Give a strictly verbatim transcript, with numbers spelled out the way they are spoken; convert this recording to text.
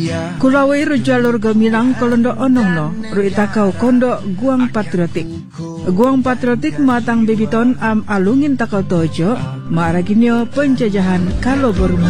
Kulawai ru jalur gamilang kolondo onongno ru itakau kondo guang patriotik. Guang patriotik matang bebiton am alungin takau tojo, maraginyo penjajahan kalau baru